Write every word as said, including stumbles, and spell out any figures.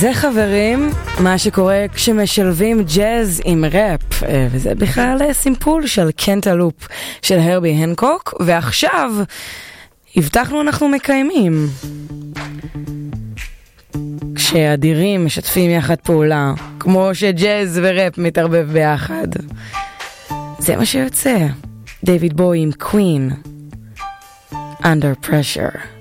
זה חברים, מה שקורה כשמשלבים ג'אז עם ראפ, וזה בכלל סימפול של קנטלופ של הרבי הנקוק, ועכשיו הבטחנו אנחנו מקיימים. כשאדירים משתפים יחד פעולה, כמו שג'אז וראפ מתערבב ביחד. זה מה שיוצא. דיוויד בוי עם קווין, Under Pressure.